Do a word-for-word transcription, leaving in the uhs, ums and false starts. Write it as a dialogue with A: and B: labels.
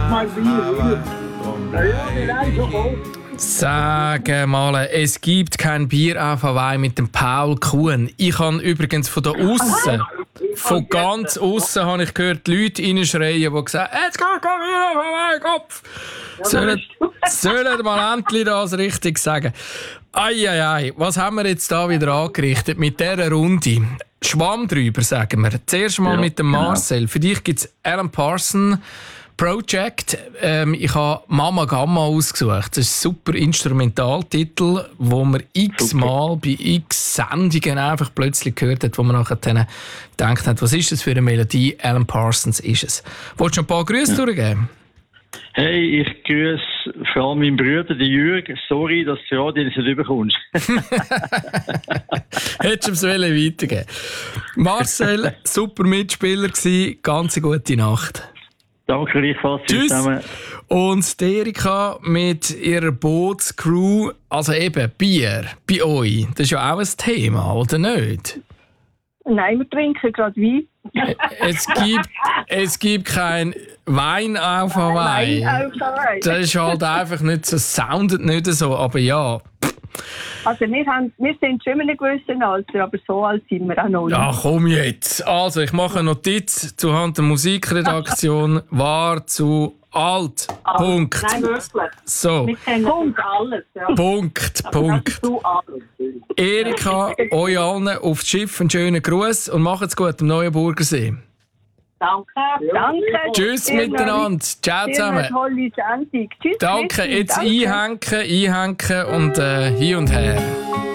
A: mal Bier. Ja, wir haben schon voll.
B: Sag mal, es gibt kein Bier auf Hawaii mit dem Paul Kuhn. Ich habe übrigens von da aussen, von ganz aussen, habe ich gehört, die Leute reinschreien, die gesagt haben, jetzt geht kein Bier auf Hawaii, Kopf. Sollen, sollen mal endlich das richtig sagen. Eieiei, was haben wir jetzt da wieder angerichtet mit dieser Runde? Schwamm drüber, sagen wir. Zuerst mal
C: Ja,
B: mit dem Marcel. Für dich gibt es Alan Parsons Project. Ähm, ich habe Mama Gamma ausgesucht. Das ist ein super Instrumentaltitel, wo man x-mal bei x Sendungen einfach plötzlich gehört hat, wo man nachher dann gedacht hat, was ist das für eine Melodie? Alan Parsons ist es. Wolltest du noch ein paar Grüße ja. durchgeben?
C: Hey, ich grüße vor allem meinen Bruder, den Jürg. Sorry, dass du Radio nicht überkommst.
B: Hättest du es weitergeben. Marcel, super Mitspieler gewesen. Ganz gute Nacht.
C: Danke gleichfalls.
B: Tschüss.
C: Zusammen.
B: Und die Erika mit ihrer Bootscrew, also eben Bier bei euch, das ist ja auch ein Thema, oder nicht?
D: Nein, wir trinken gerade Wein.
B: Es gibt, es gibt kein Wein auf Hawaii.
D: Wein auf Hawaii.
B: Das ist halt einfach nicht so, soundet nicht so, aber ja.
D: Also wir, haben, wir sind schon in einem gewissen Alter, aber so alt sind wir auch noch nicht.
B: Ja, komm jetzt. Also, ich mache eine Notiz zuhand der Musikredaktion. War zu alt.
D: Alt.
B: Punkt.
D: Nein, wirklich.
B: So.
D: Wir kennen Punkt alles. Ja.
B: Punkt. Punkt.
D: Zu alt.
B: Erika, euch allen aufs Schiff einen schönen Gruß und macht's gut am Neuenburgersee.
D: Danke. Danke.
B: Tschüss miteinander. Ciao zusammen.
D: Eine tolle Sendung. Tschüss.
B: Danke.
D: Christi.
B: Jetzt
D: Danke.
B: einhängen, einhängen und äh, hin und her.